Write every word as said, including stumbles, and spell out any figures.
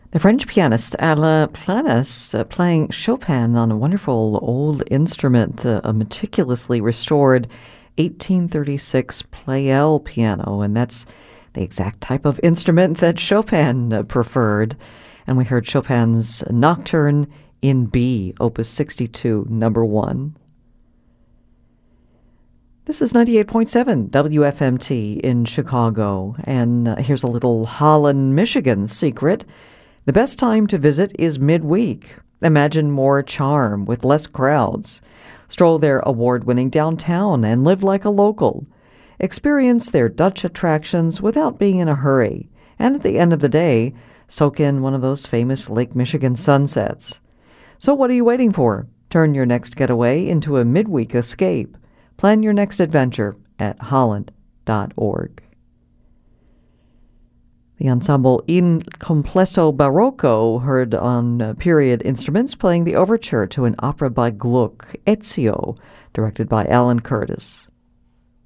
The French pianist Alain Planès uh, playing Chopin on a wonderful old instrument, uh, a meticulously restored eighteen thirty-six Pleyel piano, and that's the exact type of instrument that Chopin uh, preferred. And we heard Chopin's Nocturne in B, Opus sixty-two, number one. This is ninety-eight point seven W F M T in Chicago, and uh, here's a little Holland, Michigan secret. The best time to visit is midweek. Imagine more charm with less crowds. Stroll their award-winning downtown and live like a local. Experience their Dutch attractions without being in a hurry. And at the end of the day, soak in one of those famous Lake Michigan sunsets. So what are you waiting for? Turn your next getaway into a midweek escape. Plan your next adventure at holland dot org. The ensemble Il Complesso Barocco heard on uh, period instruments playing the overture to an opera by Gluck, Ezio, directed by Alan Curtis.